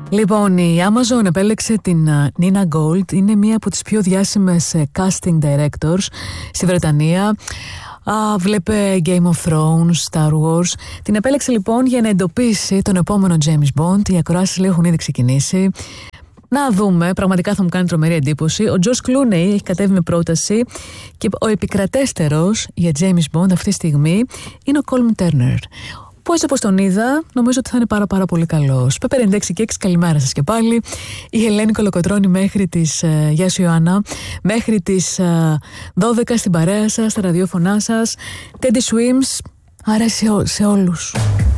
Λοιπόν, η Amazon επέλεξε την Nina Gold. Είναι μία από τις πιο διάσημες casting directors στη Βρετανία. Βλέπε Game of Thrones, Star Wars. Την επέλεξε λοιπόν για να εντοπίσει τον επόμενο James Bond. Οι ακροάσεις λέει έχουν ήδη ξεκινήσει. Να δούμε, πραγματικά θα μου κάνει τρομερή εντύπωση. Ο George Clooney έχει κατέβει με πρόταση και ο επικρατέστερος για James Bond αυτή τη στιγμή είναι ο Colm Turner. Πώς όπως τον είδα, νομίζω ότι θα είναι πάρα πολύ καλός. Πέπερ 96 και 6, καλημέρα σας και πάλι. Η Ελένη Κολοκοτρώνη μέχρι τις, γεια σου Ιωάννα, μέχρι τις 12 στην παρέα σας, στα ραδιόφωνά σας. Teddy Swims, αρέσει σε όλους.